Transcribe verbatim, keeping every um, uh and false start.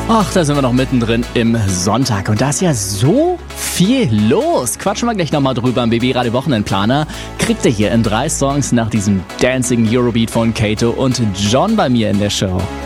Ach, da sind wir noch mittendrin im Sonntag und da ist ja so viel los. Quatschen wir gleich nochmal drüber im B B Radio Wochenendplaner. Kriegt ihr hier in drei Songs nach diesem Dancing Eurobeat von Kato und John bei mir in der Show.